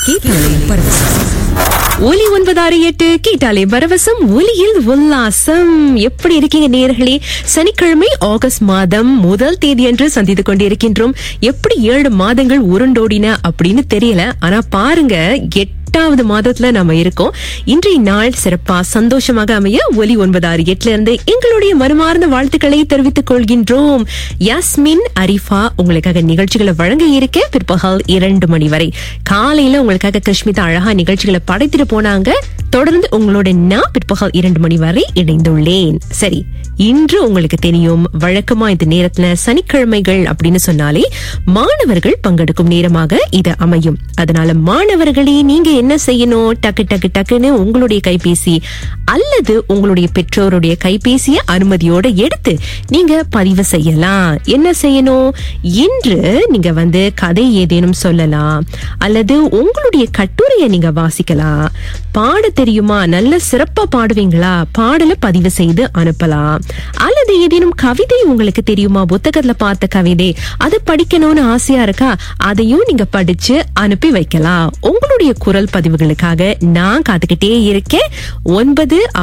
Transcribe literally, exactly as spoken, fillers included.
கேட்டாலே பரவசம். ஒலி ஒன்பதாறு எட்டு கேட்டாலே பரவசம், ஒலியில் உல்லாசம். எப்படி இருக்கீங்க நேயர்களே? சனிக்கிழமை ஆகஸ்ட் மாதம் முதல் தேதி அன்று சந்தித்துக் கொண்டிருக்கின்றோம். எப்படி ஏழு மாதங்கள் உருண்டோடின அப்படின்னு தெரியல. ஆனா பாருங்க, எட்டாவது மாதத்துல நாம இருக்கோம். இன்றைய நாள் சிறப்பா சந்தோஷமாக அமைய ஒலி ஒன்பதாறு எட்டுல இருந்து எங்களுடைய மனமார்ந்த வாழ்த்துக்களை தெரிவித்துக் கொள்கின்றோம். யாஸ்மின் அரிஃபா உங்களுக்காக நிகழ்ச்சிகளை வழங்க இருக்க பிற்பகல் இரண்டு மணி வரை. காலையில உங்களுக்காக கிருஷ்மிதா அழகா நிகழ்ச்சிகளை படைத்துட்டு போனாங்க. தொடர்ந்து உங்களோட நான் பிற்பகல் இரண்டு மணி வரை இணைந்துள்ளேன். சரி, இன்று உங்களுக்கு தெரியும், வழக்கமா இந்த நேரத்துல சனிக்கிழமைகள் அப்படின்னு சொன்னாலே மாணவர்கள் பங்கெடுக்கும் நேரமாக இது அமையும். அதனால மாணவர்களே, நீங்க என்ன செய்யணும்? டக்கு டக்கு டக்குன்னு உங்களுடைய கைபேசி அல்லது உங்களுடைய பெற்றோருடைய கைபேசிய அனுமதியோட எடுத்து நீங்க பதிவு செய்யலாம். என்ன செய்யணும்? இன்று நீங்க வந்து கதை ஏதேனும் சொல்லலாம், அல்லது உங்களுடைய கட்டுரையை நீங்க வாசிக்கலாம். பாட தெரியுமா? நல்ல சிறப்பா பாடுவீங்களா? பாடல பதிவு செய்து அனுப்பலாம். அல்லது ஏதேனும் கவிதை உங்களுக்கு தெரியுமா? புத்தகத்துல பார்த்த கவிதை, அதை படிக்கணும்னு ஆசையா இருக்கா? அதையும் நீங்க படிச்சு அனுப்பி வைக்கலாம். உங்களுடைய குரல் பதிவுகளுக்காக நான் காத்துக்கிட்டே இருக்கேன். ஒன்பது